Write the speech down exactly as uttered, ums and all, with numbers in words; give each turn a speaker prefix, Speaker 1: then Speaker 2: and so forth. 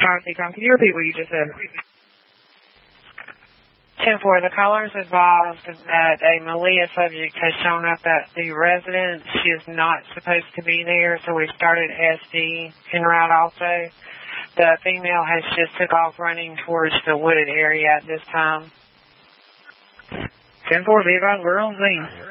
Speaker 1: Tower Seacom, can you repeat what you just said? ten four, the callers advised that a Malia subject has shown up at the residence. She is not supposed to be there, so we started S D en route also. The female has just took off running towards the wooded area at this time.
Speaker 2: ten four, be advised, we're on scene.